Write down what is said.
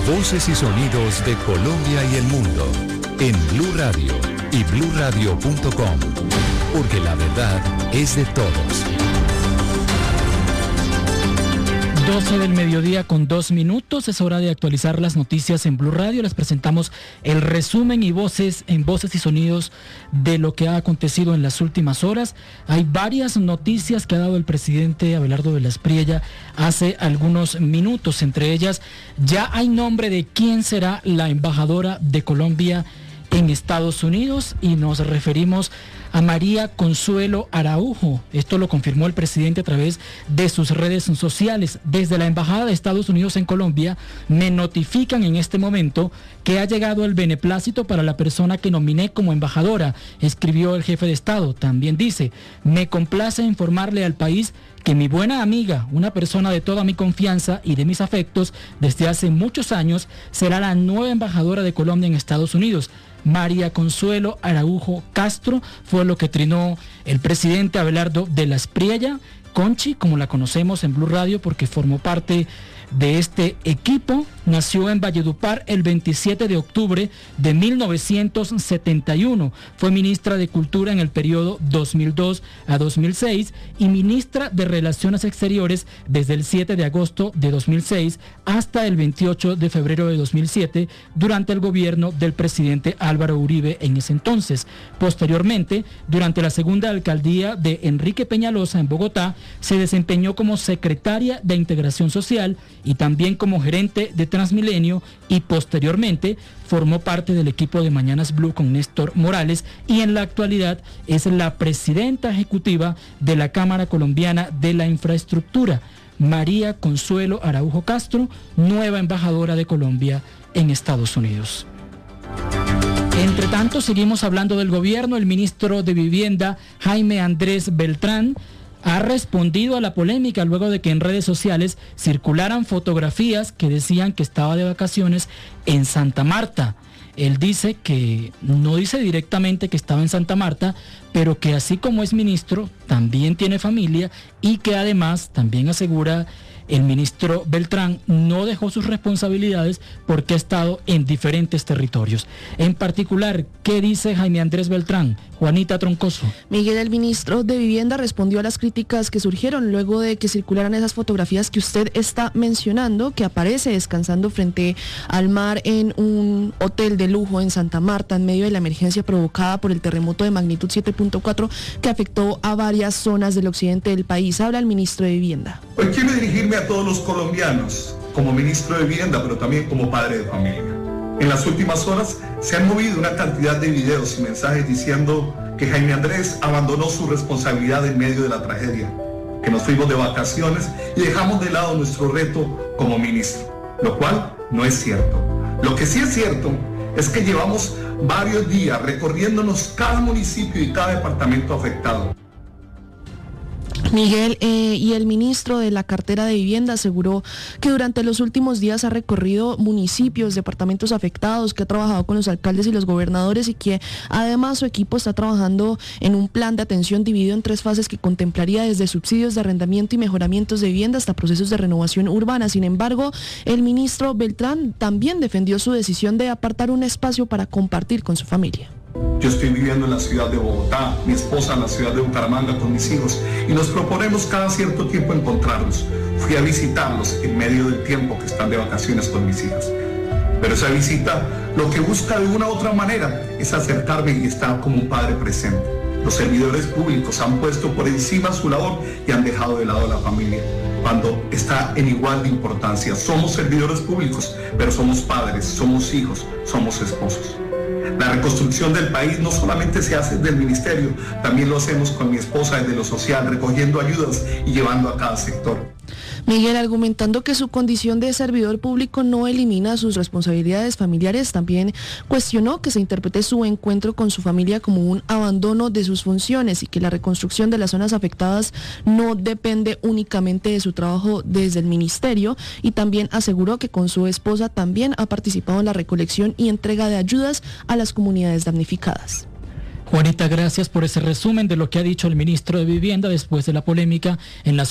Voces y sonidos de Colombia y el mundo en Blue Radio y bluradio.com, porque la verdad es de todos. 12 del mediodía con 2 minutos, es hora de actualizar las noticias en Blue Radio. Les presentamos el resumen y voces y sonidos de lo que ha acontecido en las últimas horas. Hay varias noticias que ha dado el presidente Abelardo de la Espriella hace algunos minutos. Entre ellas, ya hay nombre de quién será la embajadora de Colombia en Estados Unidos y nos referimos a María Consuelo Araujo. Esto lo confirmó el presidente a través de sus redes sociales. Desde la Embajada de Estados Unidos en Colombia me notifican en este momento que ha llegado el beneplácito para la persona que nominé como embajadora, escribió el jefe de Estado. También dice: me complace informarle al país que mi buena amiga, una persona de toda mi confianza y de mis afectos desde hace muchos años, será la nueva embajadora de Colombia en Estados Unidos. María Consuelo Araujo Castro fue lo que trinó el presidente Abelardo de la Espriella, Conchi, como la conocemos en Blue Radio, porque formó parte de este equipo. Nació en Valledupar el 27 de octubre de 1971. Fue ministra de Cultura en el periodo 2002 a 2006 y ministra de Relaciones Exteriores desde el 7 de agosto de 2006 hasta el 28 de febrero de 2007 durante el gobierno del presidente Álvaro Uribe en ese entonces. Posteriormente, durante la segunda alcaldía de Enrique Peñalosa en Bogotá, se desempeñó como secretaria de Integración Social y también como gerente de Transmilenio, y posteriormente formó parte del equipo de Mañanas Blue con Néstor Morales y en la actualidad es la presidenta ejecutiva de la Cámara Colombiana de la Infraestructura. María Consuelo Araujo Castro, nueva embajadora de Colombia en Estados Unidos. Entre tanto, seguimos hablando del gobierno. El ministro de Vivienda, Jaime Andrés Beltrán, ha respondido a la polémica luego de que en redes sociales circularan fotografías que decían que estaba de vacaciones en Santa Marta. Él dice que no dice directamente que estaba en Santa Marta, pero que así como es ministro, también tiene familia y que además también asegura el ministro Beltrán no dejó sus responsabilidades porque ha estado en diferentes territorios. En particular, ¿qué dice Jaime Andrés Beltrán? Juanita Troncoso. Miguel, el ministro de Vivienda respondió a las críticas que surgieron luego de que circularan esas fotografías que usted está mencionando, que aparece descansando frente al mar en un hotel de lujo en Santa Marta en medio de la emergencia provocada por el terremoto de magnitud 7.4 que afectó a varias zonas del occidente del país. Habla el ministro de Vivienda. Hoy quiero dirigirme a todos los colombianos como ministro de Vivienda, pero también como padre de familia. En las últimas horas se han movido una cantidad de videos y mensajes diciendo que Jaime Andrés abandonó su responsabilidad en medio de la tragedia, que nos fuimos de vacaciones y dejamos de lado nuestro reto como ministro, lo cual no es cierto. Lo que sí es cierto es que llevamos varios días recorriéndonos cada municipio y cada departamento afectado. Miguel, y el ministro de la cartera de Vivienda aseguró que durante los últimos días ha recorrido municipios, departamentos afectados, que ha trabajado con los alcaldes y los gobernadores y que además su equipo está trabajando en un plan de atención dividido en 3 fases que contemplaría desde subsidios de arrendamiento y mejoramientos de vivienda hasta procesos de renovación urbana. Sin embargo, el ministro Beltrán también defendió su decisión de apartar un espacio para compartir con su familia. Yo estoy viviendo en la ciudad de Bogotá, mi esposa en la ciudad de Bucaramanga con mis hijos y nos proponemos cada cierto tiempo encontrarnos. Fui a visitarlos en medio del tiempo que están de vacaciones con mis hijas. Pero esa visita lo que busca de una u otra manera es acercarme y estar como un padre presente. Los servidores públicos han puesto por encima su labor y han dejado de lado a la familia, cuando está en igual de importancia. Somos servidores públicos, pero somos padres, somos hijos, somos esposos. La reconstrucción del país no solamente se hace desde el ministerio, también lo hacemos con mi esposa desde lo social, recogiendo ayudas y llevando a cada sector. Miguel, argumentando que su condición de servidor público no elimina sus responsabilidades familiares, también cuestionó que se interprete su encuentro con su familia como un abandono de sus funciones y que la reconstrucción de las zonas afectadas no depende únicamente de su trabajo desde el ministerio, y también aseguró que con su esposa también ha participado en la recolección y entrega de ayudas a las comunidades damnificadas. Juanita, gracias por ese resumen de lo que ha dicho el ministro de Vivienda después de la polémica en las